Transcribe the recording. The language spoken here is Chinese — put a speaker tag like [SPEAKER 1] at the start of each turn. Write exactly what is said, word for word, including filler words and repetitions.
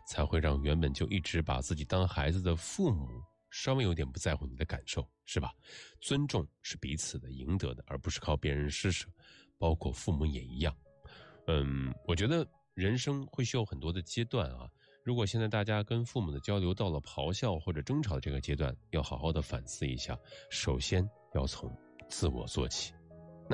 [SPEAKER 1] 才会让原本就一直把自己当孩子的父母稍微有点不在乎你的感受，是吧？尊重是彼此的赢得的，而不是靠别人施舍，包括父母也一样。嗯，我觉得人生会需要很多的阶段啊。如果现在大家跟父母的交流到了咆哮或者争吵这个阶段，要好好的反思一下，首先要从自我做起。